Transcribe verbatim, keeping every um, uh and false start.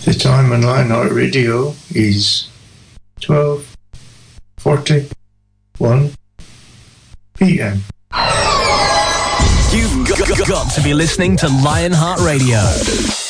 The time on Lionheart Radio is twelve forty-one p.m. You've got, got to be listening to Lionheart Radio.